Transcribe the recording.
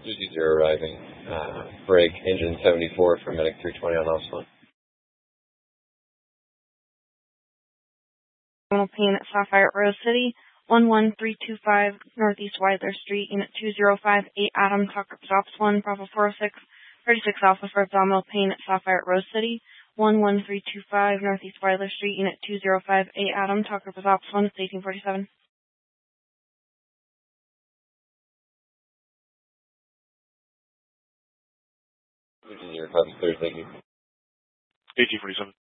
0 arriving. Break engine 74 for Medic 320 on Oslo. Pain at Sapphire Rose City, 11325 Northeast Wilder Street, Unit 2058 Adam, Tucker Ops 1, Bravo 406, 36 Alpha for abdominal pain at Sapphire Rose City, 11325 Northeast Wilder Street, Unit 2058 Adam, Tucker Ops 1, 1847. Your clear, thank you. 1847.